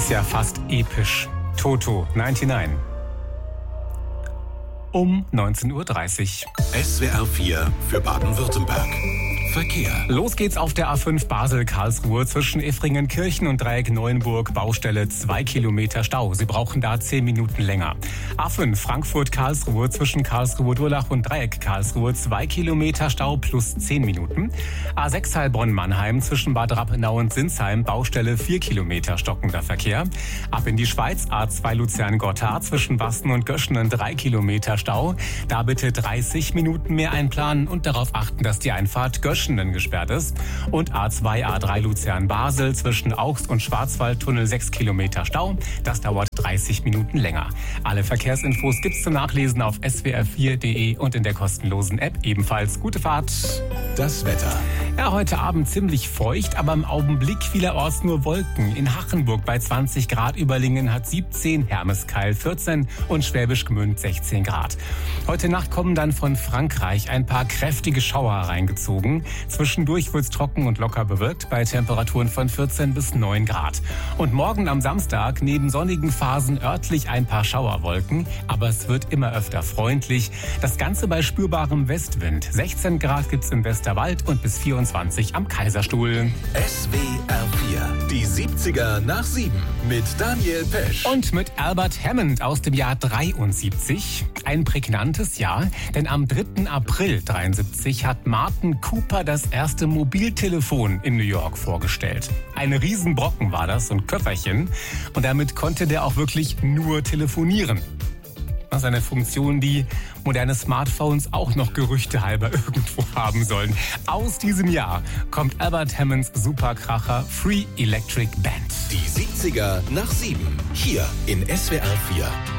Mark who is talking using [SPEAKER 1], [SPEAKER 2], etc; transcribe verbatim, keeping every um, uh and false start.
[SPEAKER 1] ist ja fast episch. Toto neunundneunzig. Um neunzehn Uhr dreißig.
[SPEAKER 2] S W R vier für Baden-Württemberg. Verkehr.
[SPEAKER 1] Los geht's auf der A fünf Basel-Karlsruhe zwischen Effringen-Kirchen und Dreieck-Neuenburg. Baustelle zwei Kilometer Stau. Sie brauchen da zehn Minuten länger. A fünf Frankfurt-Karlsruhe zwischen Karlsruhe-Durlach und Dreieck-Karlsruhe. zwei Kilometer Stau plus zehn Minuten. A sechs Heilbronn-Mannheim zwischen Bad Rappenau und Sinsheim. Baustelle vier Kilometer stockender Verkehr. Ab in die Schweiz. A zwei Luzern-Gotthard zwischen Wasten und Göschenen. drei Kilometer Stau. Da bitte dreißig Minuten mehr einplanen und darauf achten, dass die Einfahrt Göschenen gesperrt ist. Und A zwei A drei Luzern-Basel zwischen Augst und Schwarzwaldtunnel sechs Kilometer Stau. Das dauert dreißig Minuten länger. Alle Verkehrsinfos gibt's zum Nachlesen auf s w r vier punkt d e und in der kostenlosen App ebenfalls. Gute Fahrt.
[SPEAKER 2] Das Wetter.
[SPEAKER 1] Ja, heute Abend ziemlich feucht, aber im Augenblick vielerorts nur Wolken. In Hachenburg bei zwanzig Grad, Überlingen hat siebzehn, Hermeskeil vierzehn und Schwäbisch Gmünd sechzehn Grad. Heute Nacht kommen dann von Frankreich ein paar kräftige Schauer reingezogen. Zwischendurch wird's trocken und locker bewölkt bei Temperaturen von vierzehn bis neun Grad. Und morgen am Samstag neben sonnigen Phasen örtlich ein paar Schauerwolken, aber es wird immer öfter freundlich. Das Ganze bei spürbarem Westwind. sechzehn Grad gibt's im Westerwald und bis vierundzwanzig am Kaiserstuhl.
[SPEAKER 2] S W R vier, die siebziger nach sieben mit Daniel Pesch.
[SPEAKER 1] Und mit Albert Hammond aus dem Jahr dreiundsiebzig. Ein prägnantes Jahr, denn am dritten April dreiundsiebzig hat Martin Cooper das erste Mobiltelefon in New York vorgestellt. Ein Riesenbrocken war das, so ein Köfferchen. Und damit konnte der auch wirklich nur telefonieren. Das ist eine Funktion, die moderne Smartphones auch noch gerüchtehalber irgendwo haben sollen. Aus diesem Jahr kommt Albert Hammonds Superkracher Free Electric Band.
[SPEAKER 2] Die siebziger nach sieben, hier in S W R vier.